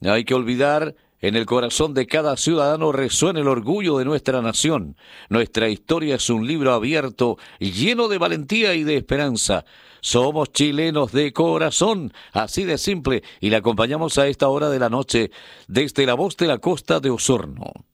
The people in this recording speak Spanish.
No hay que olvidar, en el corazón de cada ciudadano resuena el orgullo de nuestra nación. Nuestra historia es un libro abierto, lleno de valentía y de esperanza. Somos chilenos de corazón, así de simple, y le acompañamos a esta hora de la noche desde la voz de la costa de Osorno.